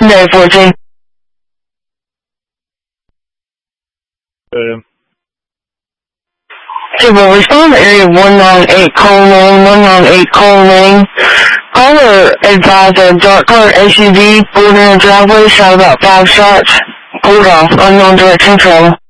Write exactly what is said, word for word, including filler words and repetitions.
Day fourteen. Uh, People respond to area one nine eight Cole Lane, one nine eight Cole Lane. Caller advised a dark colored S U V pulled in a driveway, shot about five shots, pulled off, unknown direction travel.